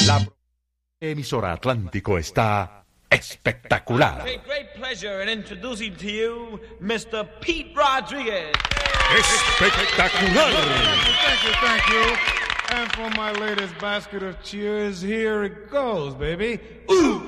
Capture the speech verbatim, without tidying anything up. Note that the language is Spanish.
La emisora Atlántico está espectacular. Great, great pleasure in introducing to you Mister Pete Rodriguez. Espectacular. Thank you, thank you. And for my latest basket of cheers, here it goes, baby. Ooh.